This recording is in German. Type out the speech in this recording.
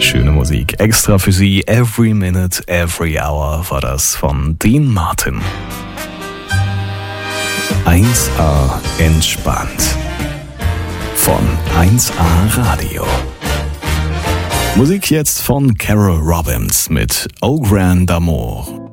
Schöne Musik. Extra für Sie. Every Minute, Every Hour war das von Dean Martin. 1A entspannt. Von 1A Radio. Musik jetzt von Carol Robbins mit Au Grand Amour.